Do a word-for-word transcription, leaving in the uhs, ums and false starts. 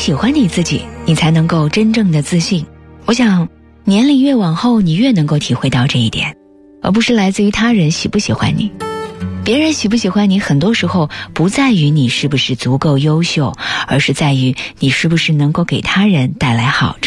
喜欢你自己，你才能够真正的自信。我想年龄越往后，你越能够体会到这一点，而不是来自于他人喜不喜欢你。别人喜不喜欢你，很多时候不在于你是不是足够优秀，而是在于你是不是能够给他人带来好处。